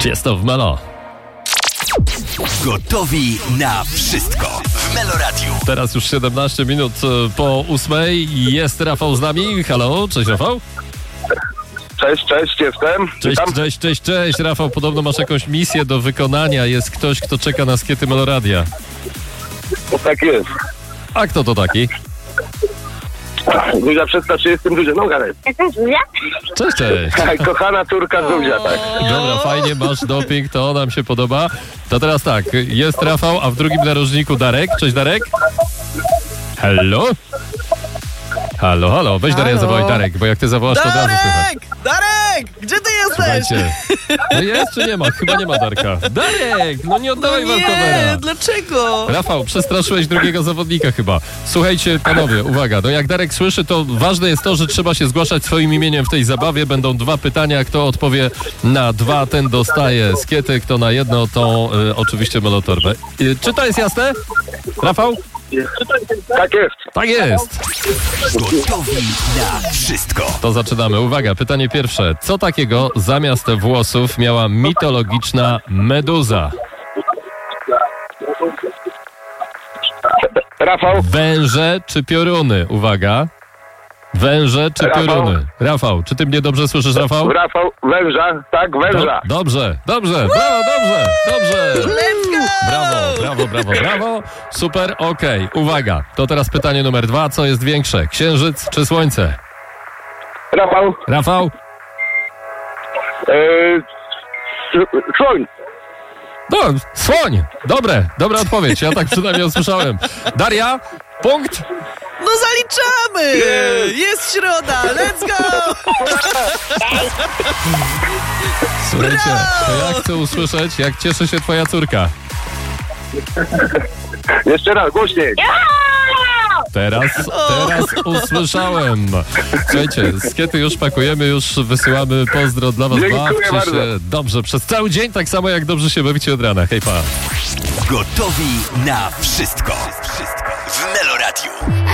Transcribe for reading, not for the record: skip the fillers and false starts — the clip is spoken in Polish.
Tiesto w Melo. Gotowi na wszystko w Meloradiu. Teraz już 17 minut po 8. Jest Rafał z nami. Halo, cześć Rafał. Cześć, jestem. Cześć. Rafał, podobno masz jakąś misję do wykonania. Jest ktoś, kto czeka na skiety Meloradia. Tak jest. A kto to taki? Zuzia, przedstaw się, jestem Zuzia. No, gadaj. Cześć. Kochana córka Zuzia, tak. Dobra, fajnie, masz doping, to nam się podoba. To teraz tak, jest Rafał, a w drugim narożniku Darek. Cześć Darek. Halo, weź Daria zawołaj Darek, bo jak ty zawołasz, to od razu słychać. Darek! Gdzie ty jesteś? Słuchajcie, no jest czy nie ma? Chyba nie ma Darka. Darek, no nie oddawaj walkowera. Nie, dlaczego? Rafał, przestraszyłeś drugiego zawodnika chyba. Słuchajcie, panowie, uwaga, no jak Darek słyszy, to ważne jest to, że trzeba się zgłaszać swoim imieniem w tej zabawie. Będą 2 pytania, kto odpowie na 2, ten dostaje skiety, kto na jedno, to oczywiście melotorbę. Czy to jest jasne? Rafał? Tak jest. Tak jest. Gotowi na wszystko. To zaczynamy. Uwaga, pytanie pierwsze. Co takiego zamiast włosów miała mitologiczna meduza? Rafał. Węże czy pioruny? Uwaga. Węże czy Rafał. pioruny? Rafał, czy ty mnie dobrze słyszysz, Rafał? Rafał, węża. Tak, węża. Dobrze. Brawo, dobrze. Let's go! Brawo. Super, okej. Uwaga, to teraz pytanie numer 2. Co jest większe? Księżyc czy słońce? Rafał. Rafał? Słoń. No, słoń. Dobra odpowiedź. Ja tak przynajmniej usłyszałem. Daria, punkt. No zaliczamy! Jest środa, let's go! Słuchajcie, to ja chcę usłyszeć, jak cieszy się twoja córka. Jeszcze raz, głośniej. Teraz usłyszałem. Słuchajcie, skiety już pakujemy, już wysyłamy pozdro dla was. Dziękuję Bawcie bardzo. się dobrze przez cały dzień, tak samo jak dobrze się bawicie od rana. Hej, pa. Gotowi na wszystko w Meloradiu.